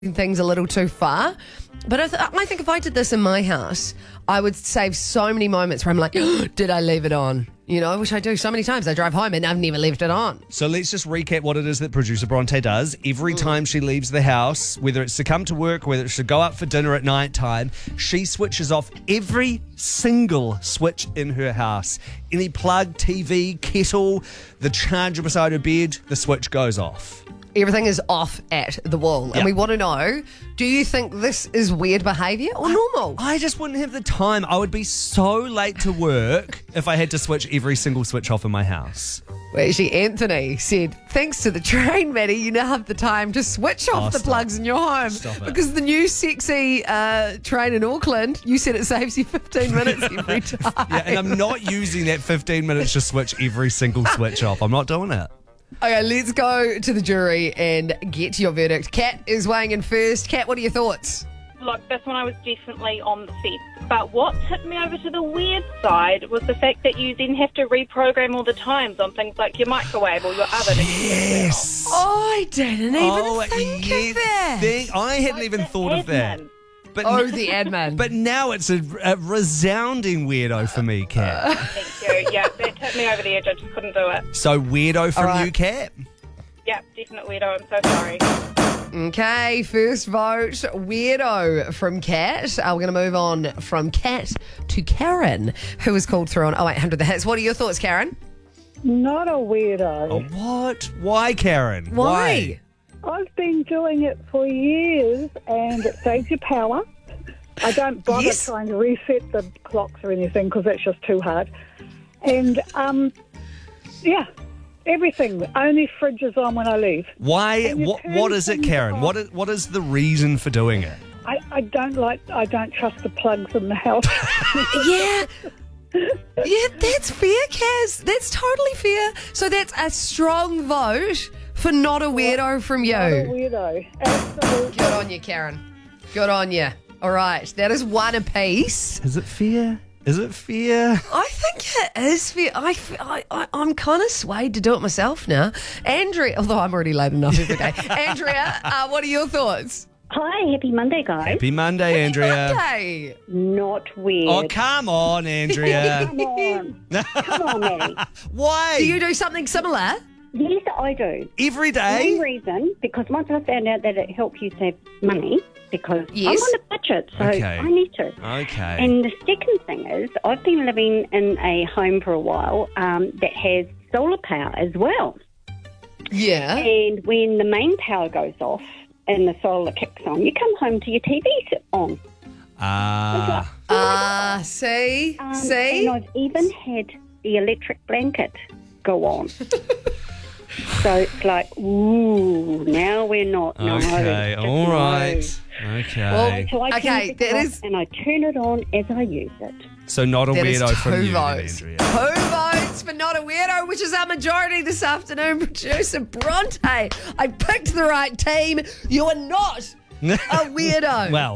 things a little too far. But I think if I did this in my house, I would save so many moments where I'm like, did I leave it on? You know, which I do so many times. I drive home and I've never left it on. So let's just recap what it is that producer Bronte does. Every time she leaves the house, whether it's to come to work, whether it's to go out for dinner at night time, she switches off every single switch in her house. Any plug, TV, kettle, the charger beside her bed, the switch goes off. Everything is off at the wall. And we want to know, do you think this is weird behaviour or normal? I just wouldn't have the time. I would be so late to work if I had to switch every single switch off in my house. Well, actually, Anthony said, thanks to the train, Maddie, you now have the time to switch off the plugs in your home. Stop it. Because the new sexy train in Auckland, you said it saves you 15 minutes every time. Yeah, and I'm not using that 15 minutes to switch every single switch off. I'm not doing it. Okay, let's go to the jury and get your verdict. Kat is weighing in first. Kat, what are your thoughts? Look, this one I was definitely on the fence. But what tipped me over to the weird side was the fact that you then have to reprogram all the times on things like your microwave or your oven. Yes. I didn't even think of that. I hadn't even thought of that. But the admin. But now it's a resounding weirdo for me, Kat. Thank you. Yeah, that tipped me over the edge. I just couldn't do it. So weirdo from you, Kat? Yeah, definite weirdo. I'm so sorry. Okay, first vote, weirdo from Kat. We're going to move on from Kat to Karen, who was called through on 0800 The Hits. What are your thoughts, Karen? Not a weirdo. Oh, what? Why, Karen? Why? I've been doing it for years and it saves you power. I don't bother trying to reset the clocks or anything because that's just too hard. And, everything. Only fridge is on when I leave. Why? What is it, Karen? What is the reason for doing it? I don't trust the plugs in the house. Yeah, that's fair, Kaz. That's totally fair. So that's a strong vote for not a weirdo from you. Not a weirdo. Absolutely. Good on you, Karen. Good on you. All right, that is one apiece. Is it fair? Is it fair? I think it is fair. I'm kind of swayed to do it myself now. Andrea, although I'm already late enough every day. Andrea, what are your thoughts? Hi, happy Monday, guys. Happy Monday, Andrea. Monday. Not weird. Oh, come on, Andrea. Come on. Come on, Maddie. Why? Do you do something similar? Yes, I do. Every day? One reason, because once I found out that it helps you save money, because I'm Yes. on a budget, so Okay. I need to. Okay. And the second thing is, I've been living in a home for a while that has solar power as well. Yeah. And when the main power goes off and the solar kicks on, you come home to your TV's on. See? And I've even had the electric blanket go on. So it's like, ooh, now we're not. No, Okay, just all no. right. Okay. Well, So I turn Okay, it that off is- and I turn it on as I use it. So not a That is weirdo from two you, then, votes. Andrea. 2 votes for not a weirdo, which is our majority this afternoon. Producer Bronte, I picked the right team. You are not a weirdo. Well,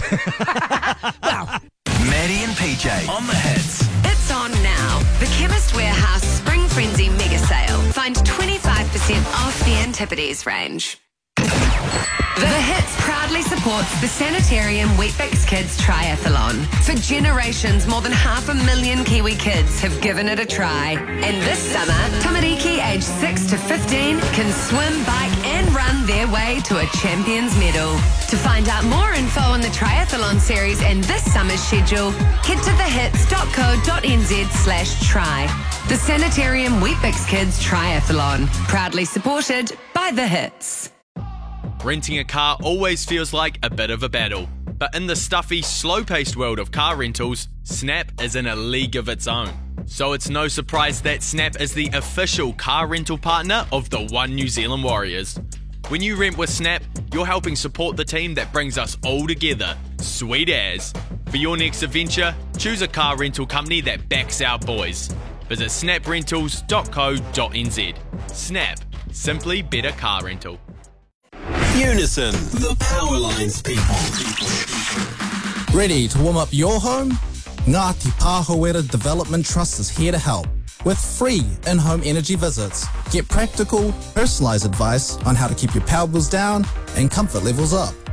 Maddie and PJ on the hits. It's on now. The Chemist Warehouse Spring Frenzy Mega Sale. Find 25% off the Antipodes range. The Hits proudly supports the Sanitarium Weet-Bix Kids Triathlon. For generations, more than 500,000 Kiwi kids have given it a try. And this summer, Tamariki aged 6 to 15 can swim, bike and run their way to a champion's medal. To find out more info on the triathlon series and this summer's schedule, head to thehits.co.nz/try. The Sanitarium Weet-Bix Kids Triathlon. Proudly supported by The Hits. Renting a car always feels like a bit of a battle. But in the stuffy, slow-paced world of car rentals, Snap is in a league of its own. So it's no surprise that Snap is the official car rental partner of the One New Zealand Warriors. When you rent with Snap, you're helping support the team that brings us all together. Sweet as. For your next adventure, choose a car rental company that backs our boys. Visit snaprentals.co.nz. Snap. Simply better car rental. Unison, the Powerlines people. Ready to warm up your home? Ngāti Pāhowera Development Trust is here to help with free in-home energy visits. Get practical, personalised advice on how to keep your power bills down and comfort levels up.